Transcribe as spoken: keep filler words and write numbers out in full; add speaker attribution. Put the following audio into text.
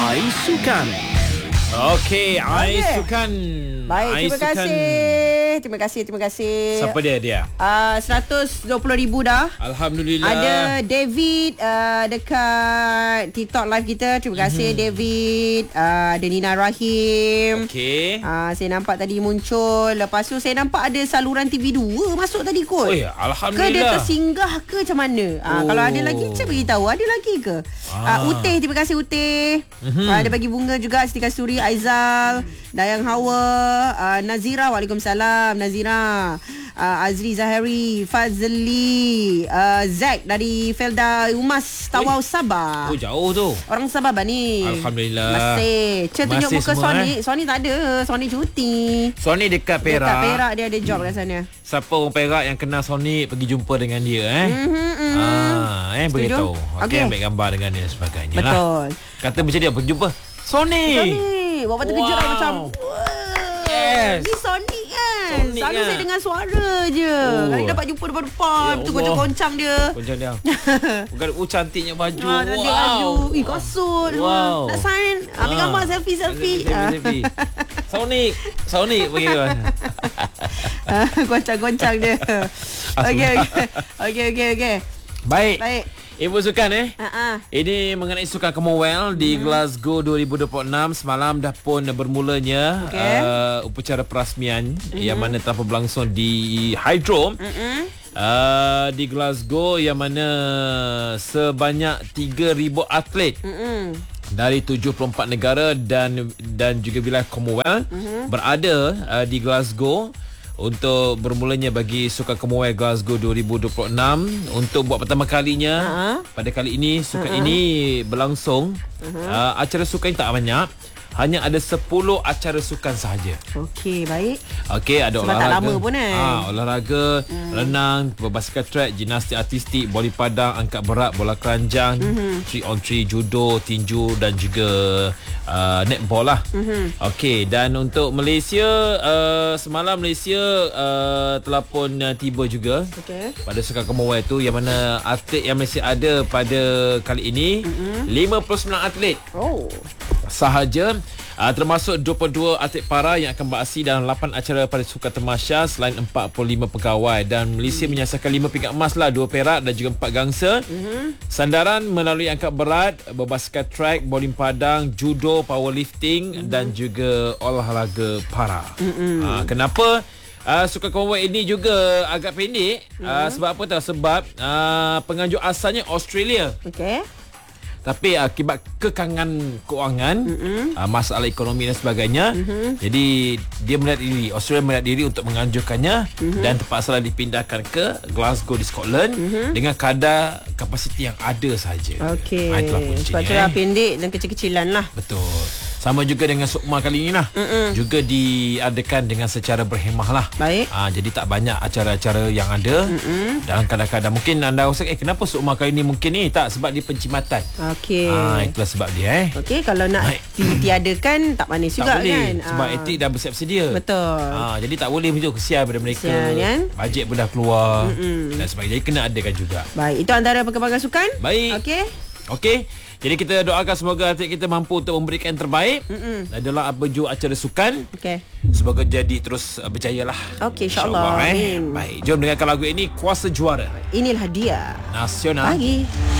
Speaker 1: Aisukan. Okey, Aisukan.
Speaker 2: Baik, terima kasih. Terima kasih, terima kasih.
Speaker 1: Siapa dia dia?
Speaker 2: Uh, seratus dua puluh ribu dah.
Speaker 1: Alhamdulillah.
Speaker 2: Ada David uh, dekat TikTok live kita. Terima kasih, mm-hmm. David. Uh, ada Nina Rahim.
Speaker 1: Okey.
Speaker 2: Uh, saya nampak tadi muncul. Lepas tu saya nampak ada saluran T V dua masuk tadi kot.
Speaker 1: Oh ya, Alhamdulillah.
Speaker 2: Ke dia tersinggah ke macam mana? Uh, oh. Kalau ada lagi, saya beritahu. Ada lagi ke? Ah. Uh, Uteh, terima kasih Uteh. Mm-hmm. Uh, ada bagi bunga juga. Siti Kasturi, Aizal, Dayang Hawa, uh, Nazira, waalaikumsalam. Nazira, uh, Azri Zahari, Fazli, uh, Zack dari Felda Umas, Tawau, Sabah.
Speaker 1: Oh, jauh tu.
Speaker 2: Orang Sabah bah ni.
Speaker 1: Alhamdulillah.
Speaker 2: Masih. Cik tunjuk
Speaker 1: Masih
Speaker 2: muka
Speaker 1: semua,
Speaker 2: Sony.
Speaker 1: eh?
Speaker 2: Sony tak ada. Sony cuti.
Speaker 1: Sony dekat Perak.
Speaker 2: Dekat Perak dia ada job kat sana.
Speaker 1: Siapa orang Perak yang kenal Sony pergi jumpa dengan dia eh.
Speaker 2: Mm-hmm, mm-hmm.
Speaker 1: Ah, eh beritahu. Okey, okay. Ambil gambar dengan dia dan sebagainya.
Speaker 2: Betul.
Speaker 1: Lah. Kata macam dia pergi jumpa Sony.
Speaker 2: Sony. Bapak terkejut wow. macam
Speaker 1: yes.
Speaker 2: Ni Sony kan.
Speaker 1: Sony
Speaker 2: Selalu
Speaker 1: kan?
Speaker 2: saya dengar suara je.
Speaker 1: Oh.
Speaker 2: Kali dapat jumpa depan-depan.
Speaker 1: Ya
Speaker 2: Betul goncang-goncang dia.
Speaker 1: Goncang dia. Bukan oh cantiknya baju.
Speaker 2: Ah, cantik
Speaker 1: wow.
Speaker 2: baju. Ih, kasut.
Speaker 1: Wow.
Speaker 2: Nak sign. Ambil gambar
Speaker 1: Ah.
Speaker 2: selfie selfie.
Speaker 1: Selfie, selfie. Sonic, Sonic pergi kan.
Speaker 2: Goncang-goncang dia. Okey okey. Okey okey okey.
Speaker 1: Baik.
Speaker 2: Baik.
Speaker 1: Ibu sukan eh.
Speaker 2: Uh-uh.
Speaker 1: Ini mengenai Sukan Commonwealth di hmm. Glasgow dua ribu dua puluh enam. Semalam dah pun bermulanya okay. uh, upacara perasmian mm-hmm. yang mana telah berlangsung di Hydro mm-hmm. uh, di Glasgow, yang mana sebanyak tiga ribu atlet mm-hmm. dari tujuh puluh empat negara dan dan juga wilayah Commonwealth mm-hmm. berada uh, di Glasgow untuk bermulanya bagi Sukan Commonwealth Glasgow dua ribu dua puluh enam. Untuk buat pertama kalinya uh-huh. pada kali ini sukan uh-huh. ini berlangsung. uh-huh. uh, Acara sukan tak banyak, hanya ada sepuluh acara sukan sahaja.
Speaker 2: Okey, baik.
Speaker 1: Okey, ada
Speaker 2: sebab
Speaker 1: olahraga.
Speaker 2: Tak lama pun kan.
Speaker 1: Ha, olahraga, hmm. renang, berbasikal track, gimnastik artistik, boli padang, angkat berat, bola keranjang, mm-hmm. three on three, judo, tinju dan juga uh, netball lah. Mm-hmm. Okey, dan untuk Malaysia, uh, semalam Malaysia uh, telah pun uh, tiba juga okay. pada Sukan Commonwealth tu, yang mana atlet yang Malaysia ada pada kali ini mm-hmm. lima puluh sembilan atlet. Oh. Sahaja, uh, termasuk dua puluh dua atlet para yang akan beraksi dalam lapan acara pada Sukan Tamasya selain empat puluh lima pegawai. Dan Malaysia hmm. menyasarkan lima pingat emas lah, dua perak dan juga empat gangsa. Hmm. Sandaran melalui angkat berat, berbasikal track, bowling padang, judo, powerlifting hmm. dan juga olahraga para. Hmm. Uh, kenapa Uh, Sukan Commonwealth ini juga agak pendek? Hmm. Uh, sebab apa tahu? Sebab uh, penganjur asalnya Australia. Okey. Tapi akibat kekangan kewangan, mm-hmm. uh, masalah ekonomi dan sebagainya, mm-hmm. jadi dia melihat diri, Australia melihat diri untuk menganjurkannya, mm-hmm. dan terpaksa dipindahkan ke Glasgow di Scotland mm-hmm. dengan kadar kapasiti yang ada sahaja.
Speaker 2: Okey. Sebab tu lah pendek dan kecil-kecilan lah.
Speaker 1: Betul. Sama juga dengan Sukma kali ini lah. Mm-mm. Juga diadakan dengan secara berhemah lah. Baik. Ha, jadi tak banyak acara-acara yang ada. Mm-mm. Dan kadang-kadang mungkin anda rasa, eh kenapa Sukma kali ini mungkin ni? Tak, sebab dia pencimatan. Okey. Ha, itulah sebab dia eh.
Speaker 2: Okey, kalau nak ditiadakan tak manis juga
Speaker 1: tak boleh,
Speaker 2: kan.
Speaker 1: Sebab ha. etik dah bersiap sedia. Betul. Ha, jadi tak boleh macam kesian pada mereka. Kesian, kan? Bajet pun dah keluar. Mm-mm. Dan sebagainya. Jadi kena adakan juga.
Speaker 2: Baik, itu antara perkembangan sukan. Baik. Okey.
Speaker 1: Okey. Jadi kita doakan semoga atlet kita mampu untuk memberikan yang terbaik Mm-mm. dalam apa jua acara sukan. Okey. Semoga jadi terus berjaya lah.
Speaker 2: Okey, insya-Allah.
Speaker 1: Insya eh. Baik, jom dengarkan lagu ini, Kuasa Juara.
Speaker 2: Inilah dia.
Speaker 1: Nasional.
Speaker 2: Pagi.